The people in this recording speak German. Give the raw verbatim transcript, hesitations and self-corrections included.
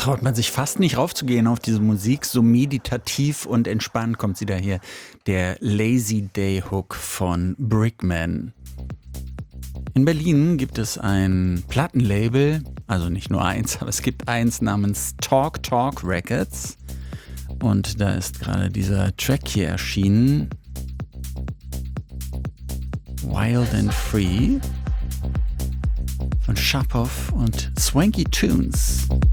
traut man sich fast nicht raufzugehen auf diese Musik. So meditativ und entspannt kommt sie daher. Der Lazy Day Hook von Brickman. In Berlin gibt es ein Plattenlabel, also nicht nur eins, aber es gibt eins namens Talk Talk Records. Und da ist gerade dieser Track hier erschienen. Wild and Free von Sharpov und Swanky Tunes.